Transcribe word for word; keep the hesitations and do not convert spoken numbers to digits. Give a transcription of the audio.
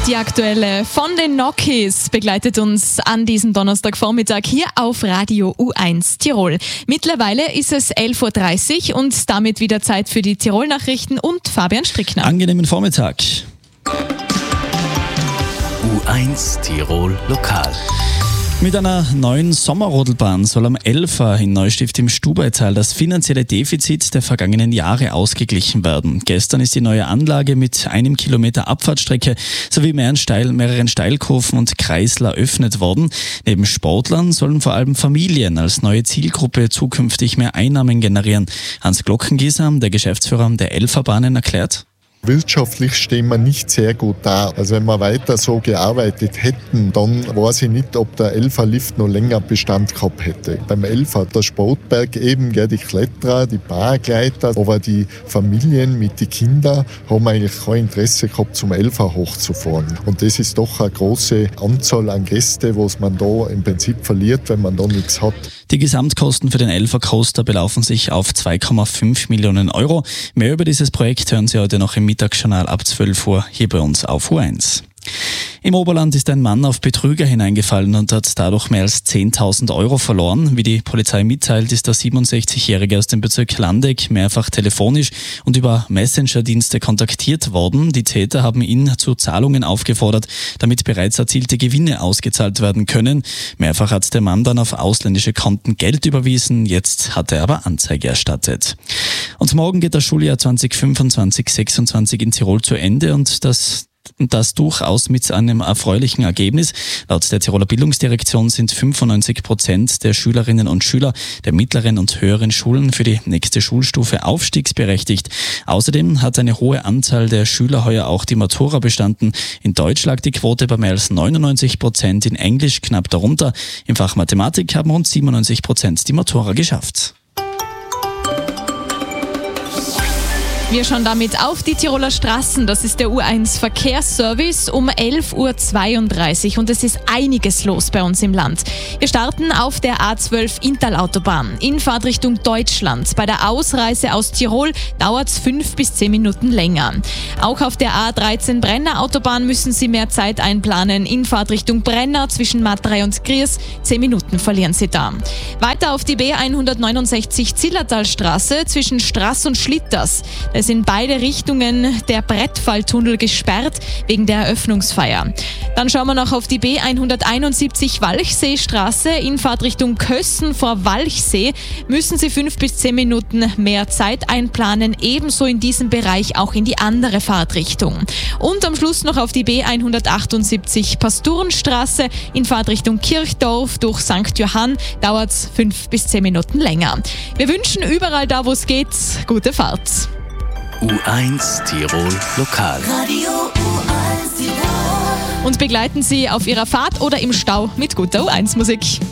Die aktuelle von den Nokis begleitet uns an diesem Donnerstagvormittag hier auf Radio U eins Tirol. Mittlerweile ist es elf Uhr dreißig und damit wieder Zeit für die Tirol-Nachrichten und Fabian Strickner. Angenehmen Vormittag. U eins Tirol Lokal. Mit einer neuen Sommerrodelbahn soll am Elfer in Neustift im Stubaital das finanzielle Defizit der vergangenen Jahre ausgeglichen werden. Gestern ist die neue Anlage mit einem Kilometer Abfahrtstrecke sowie mehreren, Steil, mehreren Steilkurven und Kreisel eröffnet worden. Neben Sportlern sollen vor allem Familien als neue Zielgruppe zukünftig mehr Einnahmen generieren. Hans Glockengießer, der Geschäftsführer der Elferbahnen, erklärt: Wirtschaftlich stehen wir nicht sehr gut da. Also wenn wir weiter so gearbeitet hätten, dann weiß ich nicht, ob der Elferlift noch länger Bestand gehabt hätte. Beim Elfer der Sportberg eben, gell, die Kletterer, die Paragleiter, aber die Familien mit den Kindern haben eigentlich kein Interesse gehabt, zum Elfer hochzufahren. Und das ist doch eine große Anzahl an Gästen, was man da im Prinzip verliert, wenn man da nichts hat. Die Gesamtkosten für den Elfer Coaster belaufen sich auf zwei Komma fünf Millionen Euro. Mehr über dieses Projekt hören Sie heute noch im Mittagsjournal ab zwölf Uhr hier bei uns auf U eins. Im Oberland ist ein Mann auf Betrüger hineingefallen und hat dadurch mehr als zehntausend Euro verloren. Wie die Polizei mitteilt, ist der siebenundsechzigjährige aus dem Bezirk Landeck mehrfach telefonisch und über Messenger-Dienste kontaktiert worden. Die Täter haben ihn zu Zahlungen aufgefordert, damit bereits erzielte Gewinne ausgezahlt werden können. Mehrfach hat der Mann dann auf ausländische Konten Geld überwiesen. Jetzt hat er aber Anzeige erstattet. Und morgen geht das Schuljahr zwanzig fünfundzwanzig sechsundzwanzig in Tirol zu Ende und das Und das durchaus mit einem erfreulichen Ergebnis. Laut der Tiroler Bildungsdirektion sind fünfundneunzig Prozent der Schülerinnen und Schüler der mittleren und höheren Schulen für die nächste Schulstufe aufstiegsberechtigt. Außerdem hat eine hohe Anzahl der Schüler heuer auch die Matura bestanden. In Deutsch lag die Quote bei mehr als neunundneunzig Prozent, in Englisch knapp darunter. Im Fach Mathematik haben rund siebenundneunzig Prozent die Matura geschafft. Wir schauen damit auf die Tiroler Straßen. Das ist der U eins Verkehrsservice um elf Uhr zweiunddreißig und es ist einiges los bei uns im Land. Wir starten auf der A zwölf Inntal-Autobahn in Fahrtrichtung Deutschland. Bei der Ausreise aus Tirol dauert es fünf bis zehn Minuten länger. Auch auf der A dreizehn Brenner-Autobahn müssen Sie mehr Zeit einplanen. In Fahrtrichtung Brenner zwischen Matrei und Griers zehn Minuten verlieren Sie da. Weiter auf die B hundertneunundsechzig Zillertalstraße zwischen Straß und Schlitters. Es sind beide Richtungen der Brettfalltunnel gesperrt wegen der Eröffnungsfeier. Dann schauen wir noch auf die B hunderteinundsiebzig Walchseestraße in Fahrtrichtung Kössen vor Walchsee. Müssen Sie fünf bis zehn Minuten mehr Zeit einplanen, ebenso in diesem Bereich auch in die andere Fahrtrichtung. Und am Schluss noch auf die B hundertachtundsiebzig Pasturenstraße in Fahrtrichtung Kirchdorf durch Sankt Johann dauert es fünf bis zehn Minuten länger. Wir wünschen überall da, wo es geht, gute Fahrt. U eins Tirol Lokal. Radio U eins Tirol. Und begleiten Sie auf Ihrer Fahrt oder im Stau mit guter U eins Musik.